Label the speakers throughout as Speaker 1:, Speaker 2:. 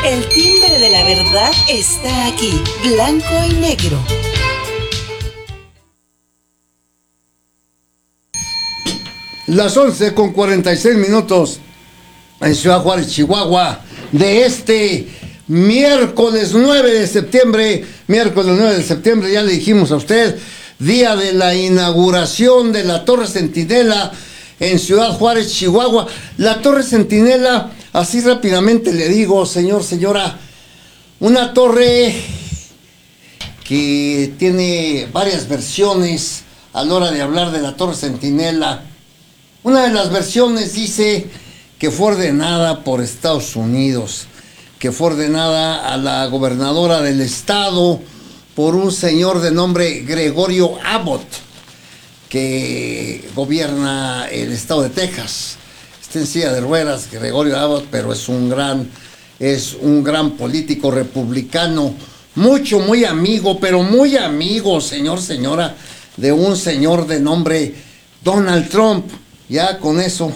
Speaker 1: El timbre de la verdad está aquí, blanco y negro.
Speaker 2: Las 11:46 en Ciudad Juárez, Chihuahua, de este miércoles 9 de septiembre. Miércoles 9 de septiembre, ya le dijimos a usted, día de la inauguración de la Torre Centinela en Ciudad Juárez, Chihuahua. La Torre Centinela, así rápidamente le digo, señora, una torre que tiene varias versiones a la hora de hablar de la Torre Centinela. Una de las versiones dice que fue ordenada por Estados Unidos, que fue ordenada a la gobernadora del estado por un señor de nombre Gregorio Abbott, que gobierna el estado de Texas. Está en silla de ruedas Gregorio Abbott, pero es un gran político republicano, muy amigo, pero muy amigo, señora, de un señor de nombre Donald Trump. Ya con eso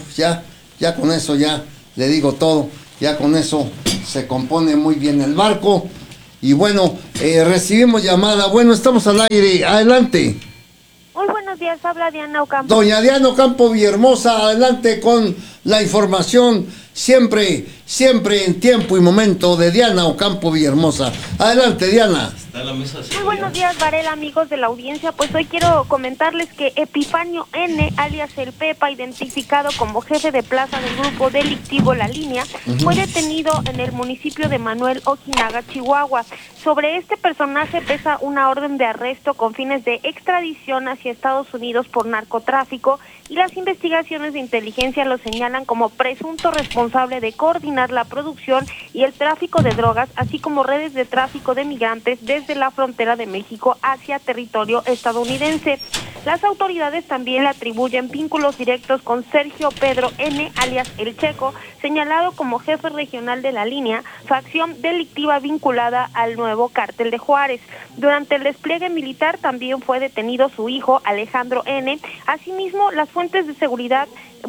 Speaker 2: le digo todo, ya con eso se compone muy bien el barco. Y bueno, recibimos llamada. Bueno, estamos al aire, adelante.
Speaker 3: Muy buenos días, habla Diana Ocampo.
Speaker 2: Doña Diana Ocampo Villahermosa, adelante con la información, siempre en tiempo y momento de Diana Ocampo Villahermosa. Adelante, Diana.
Speaker 3: Muy buenos días, Varela, amigos de la audiencia. Pues hoy quiero comentarles que Epifanio N., alias El Pepa, identificado como jefe de plaza del grupo delictivo La Línea, fue detenido en el municipio de Manuel, Ojinaga, Chihuahua. Sobre este personaje pesa una orden de arresto con fines de extradición hacia Estados Unidos por narcotráfico, y las investigaciones de inteligencia lo señalan como presunto responsable de coordinar la producción y el tráfico de drogas, así como redes de tráfico de migrantes desde la frontera de México hacia territorio estadounidense. Las autoridades también le atribuyen vínculos directos con Sergio Pedro N., alias El Checo, señalado como jefe regional de La Línea, facción delictiva vinculada al nuevo cártel de Juárez. Durante el despliegue militar también fue detenido su hijo, Alejandro N. Asimismo, las fuentes de seguridad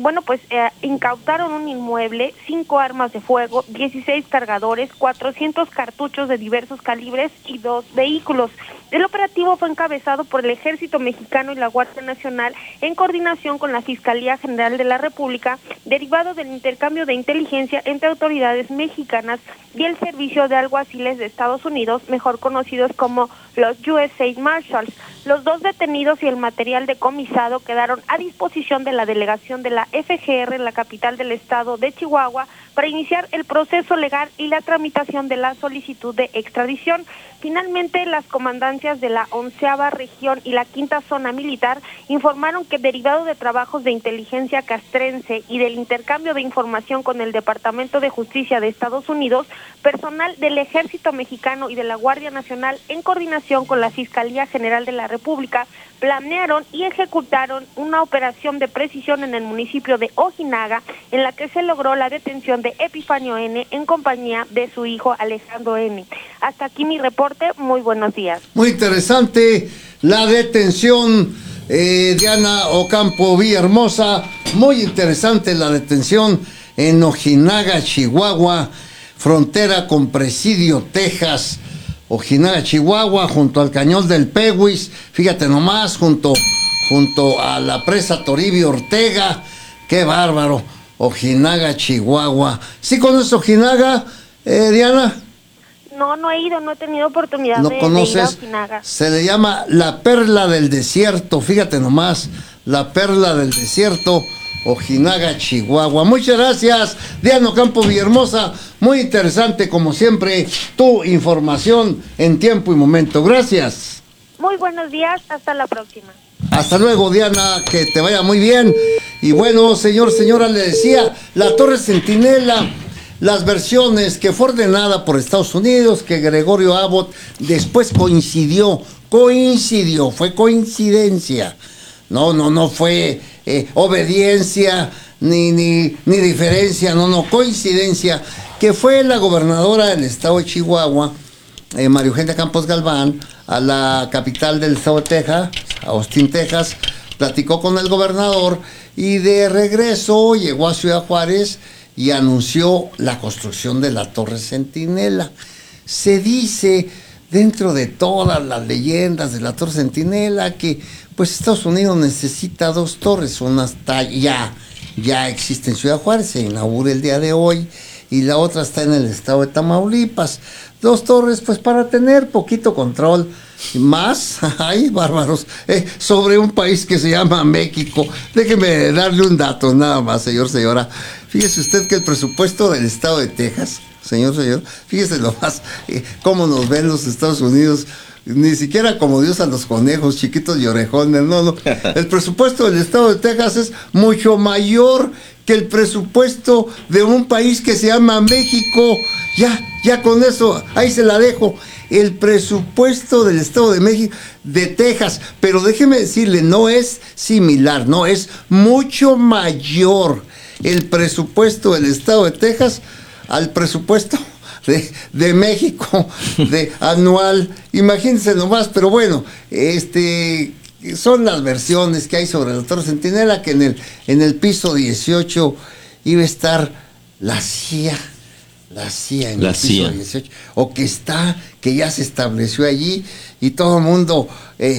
Speaker 3: incautaron un inmueble, 5 armas de fuego, 16 cargadores, 400 cartuchos de diversos calibres y 2 vehículos. El operativo fue encabezado por el Ejército Mexicano y la Guardia Nacional en coordinación con la Fiscalía General de la República, derivado del intercambio de inteligencia entre autoridades mexicanas y el Servicio de Alguaciles de Estados Unidos, mejor conocidos como los USA Marshals. Los 2 detenidos y el material decomisado quedaron a disposición de la delegación de la FGR en la capital del estado de Chihuahua para iniciar el proceso legal y la tramitación de la solicitud de extradición. Finalmente, las comandancias de la 11ª región y la 5ª zona militar informaron que, derivado de trabajos de inteligencia castrense y del intercambio de información con el Departamento de Justicia de Estados Unidos, personal del Ejército Mexicano y de la Guardia Nacional, en coordinación con la Fiscalía General de la República, planearon y ejecutaron una operación de precisión en el municipio de Ojinaga, en la que se logró la detención de Epifanio N. en compañía de su hijo Alejandro N. Hasta aquí mi reporte, muy buenos días.
Speaker 2: Muy interesante la detención, Diana Ocampo Villahermosa, muy interesante la detención en Ojinaga, Chihuahua, frontera con Presidio, Texas. Ojinaga, Chihuahua, junto al cañón del Peguis, fíjate nomás, junto a la presa Toribio Ortega. Qué bárbaro. Ojinaga, Chihuahua. ¿Sí conoces Ojinaga, Diana?
Speaker 3: No he ido, no he tenido oportunidad
Speaker 2: ¿No
Speaker 3: de
Speaker 2: conoces?
Speaker 3: ir a Ojinaga.
Speaker 2: Se le llama la perla del desierto, fíjate nomás, la perla del desierto, Ojinaga, Chihuahua. Muchas gracias, Diana Ocampo Villahermosa. Muy interesante, como siempre, tu información en tiempo y momento. Gracias.
Speaker 3: Muy buenos días, hasta la próxima.
Speaker 2: Hasta luego, Diana, que te vaya muy bien. Y bueno, señora, le decía, la Torre Centinela, las versiones que fue ordenada por Estados Unidos, que Gregorio Abbott después fue coincidencia. No fue obediencia ni diferencia, coincidencia, que fue la gobernadora del estado de Chihuahua, María Eugenia Campos Galván, a la capital del estado de Texas, a Austin, Texas, platicó con el gobernador y de regreso llegó a Ciudad Juárez y anunció la construcción de la Torre Centinela. Se dice, dentro de todas las leyendas de la Torre Centinela, que pues Estados Unidos necesita 2 torres, una está ya existe en Ciudad Juárez, se inaugura el día de hoy, y la otra está en el estado de Tamaulipas. 2 torres, pues para tener poquito control, más, ay, bárbaros, sobre un país que se llama México. Déjeme darle un dato nada más, señora. Fíjese usted que el presupuesto del estado de Texas, señor, fíjese lo más, cómo nos ven los Estados Unidos, ni siquiera como Dios a los conejos, chiquitos y orejones, no. El presupuesto del estado de Texas es mucho mayor que el presupuesto de un país que se llama México. Ya con eso, ahí se la dejo. El presupuesto del estado de México, de Texas, pero déjeme decirle, no es similar, no, es mucho mayor el presupuesto del estado de Texas al presupuesto de México, de anual. Imagínense nomás, pero bueno, son las versiones que hay sobre la Torre Centinela, que en el piso 18 iba a estar la CIA en el piso 18, o que ya se estableció allí, y todo el mundo